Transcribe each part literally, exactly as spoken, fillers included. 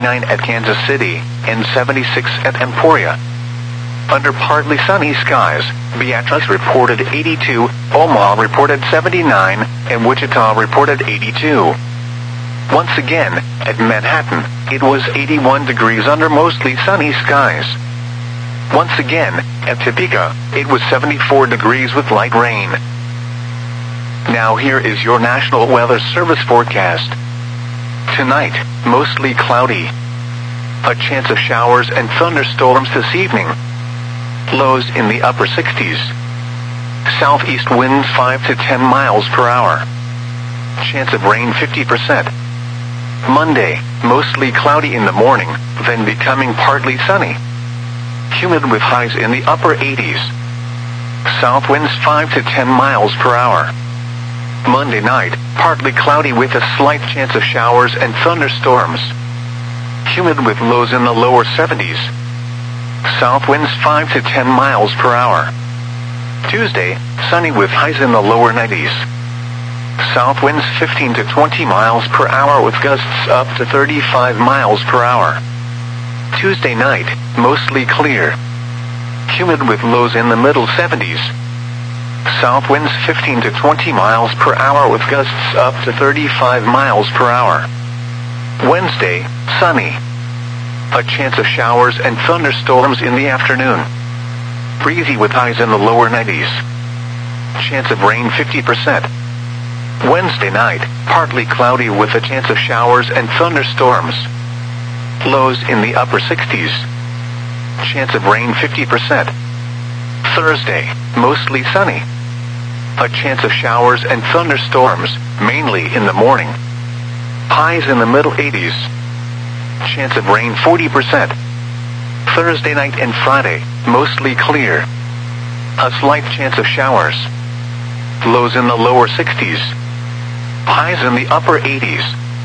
nine at Kansas City, and seventy-six at Emporia. Under partly sunny skies, Beatrice reported eighty-two, Omaha reported seventy-nine, and Wichita reported eighty-two. Once again, at Manhattan, it was eighty-one degrees under mostly sunny skies. Once again, at Topeka, it was seventy-four degrees with light rain. Now here is your National Weather Service forecast. Tonight, mostly cloudy. A chance of showers and thunderstorms this evening. Lows in the upper sixties. Southeast winds five to ten miles per hour. Chance of rain fifty percent. Monday, mostly cloudy in the morning, then becoming partly sunny. Humid with highs in the upper eighties. South winds five to ten miles per hour. Monday night, partly cloudy with a slight chance of showers and thunderstorms. Humid with lows in the lower seventies. South winds five to ten miles per hour. Tuesday, sunny with highs in the lower nineties. South winds fifteen to twenty miles per hour with gusts up to thirty-five miles per hour. Tuesday night, mostly clear. Humid with lows in the middle seventies. South winds fifteen to twenty miles per hour with gusts up to thirty-five miles per hour. Wednesday, sunny. A chance of showers and thunderstorms in the afternoon. Breezy with highs in the lower nineties. Chance of rain fifty percent. Wednesday night, partly cloudy with a chance of showers and thunderstorms. Lows in the upper sixties. Chance of rain fifty percent. Thursday, mostly sunny. A chance of showers and thunderstorms, mainly in the morning. Highs in the middle eighties. Chance of rain forty percent. Thursday night and Friday, mostly clear. A slight chance of showers. Lows in the lower sixties. Highs in the upper eighties.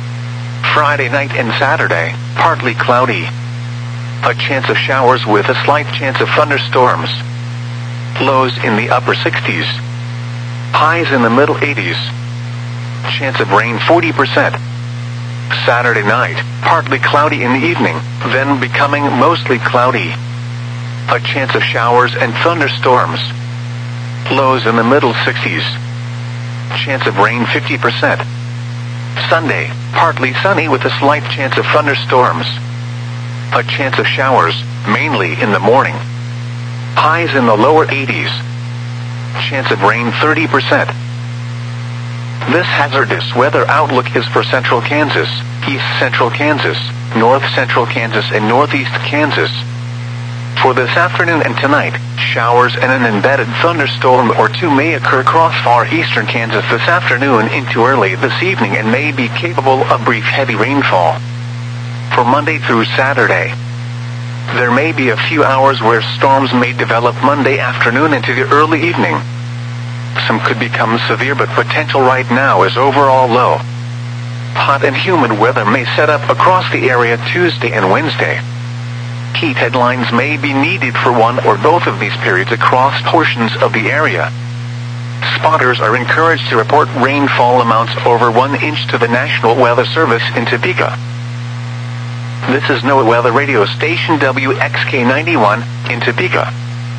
Friday night and Saturday, partly cloudy. A chance of showers with a slight chance of thunderstorms. Lows in the upper sixties. Highs in the middle eighties. Chance of rain forty percent. Saturday night, partly cloudy in the evening, then becoming mostly cloudy. A chance of showers and thunderstorms. Lows in the middle sixties. Chance of rain fifty percent. Sunday, partly sunny with a slight chance of thunderstorms. A chance of showers, mainly in the morning. Highs in the lower eighties. Chance of rain thirty percent. This hazardous weather outlook is for central Kansas, east central Kansas, north central Kansas, and northeast Kansas. For this afternoon and tonight, showers and an embedded thunderstorm or two may occur across far eastern Kansas this afternoon into early this evening and may be capable of brief heavy rainfall. For Monday through Saturday, there may be a few hours where storms may develop Monday afternoon into the early evening. Some could become severe, but potential right now is overall low. Hot and humid weather may set up across the area Tuesday and Wednesday. Heat headlines may be needed for one or both of these periods across portions of the area. Spotters are encouraged to report rainfall amounts over one inch to the National Weather Service in Topeka. This is NOAA Weather Radio Station W X K ninety-one in Topeka.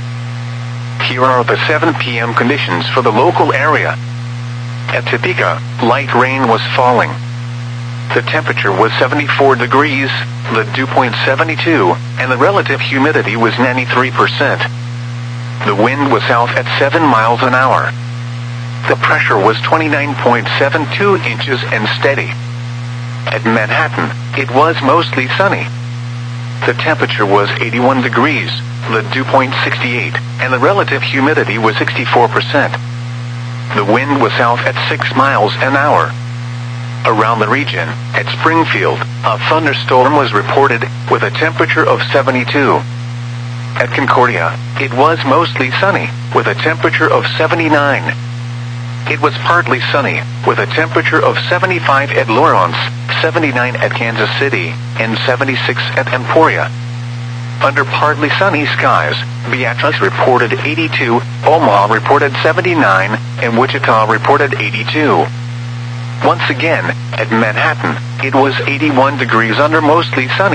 Here are the seven p m conditions for the local area. At Topeka, light rain was falling. The temperature was seventy-four degrees, the dew point seventy-two, and the relative humidity was ninety-three percent. The wind was south at seven miles an hour. The pressure was twenty-nine point seven two inches and steady. At Manhattan, it was mostly sunny. The temperature was eighty-one degrees, the dew point sixty-eight, and the relative humidity was sixty-four percent. The wind was south at six miles an hour. Around the region, at Springfield, a thunderstorm was reported with a temperature of seventy-two. At Concordia, it was mostly sunny, with a temperature of seventy-nine. It was partly sunny, with a temperature of seventy-five at Lawrence, seventy-nine at Kansas City, and seventy-six at Emporia. Under partly sunny skies, Beatrice reported eighty-two, Omaha reported seventy-nine, and Wichita reported eighty-two. Once again, at Manhattan, it was eighty-one degrees under mostly sunny